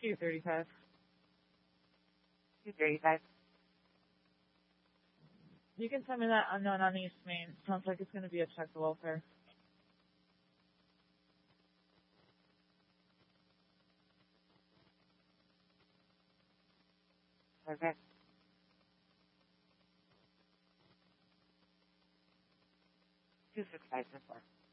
235. 235. You can send me that unknown on East Main. Sounds like it's going to be a check to welfare. Okay. 265 so far.